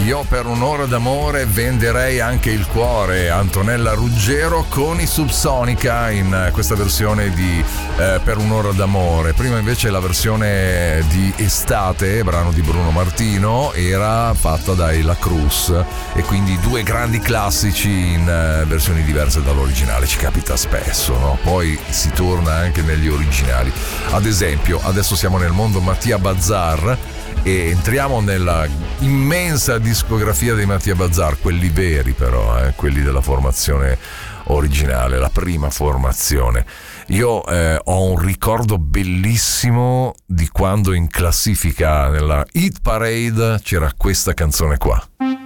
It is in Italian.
Io per un'ora d'amore venderei anche il cuore, Antonella Ruggero con i Subsonica in questa versione di Per un'ora d'amore. Prima invece la versione di Estate, brano di Bruno Martino, era fatta dai La Cruz, e quindi due grandi classici in versioni diverse dall'originale. Ci capita spesso, no? Poi si torna anche negli originali. Ad esempio, adesso siamo nel mondo Mattia Bazzar e entriamo nella immensa discografia dei Mattia Bazzar, quelli veri però, quelli della formazione originale, la prima formazione. Io ho un ricordo bellissimo di quando in classifica nella Hit Parade c'era questa canzone qua.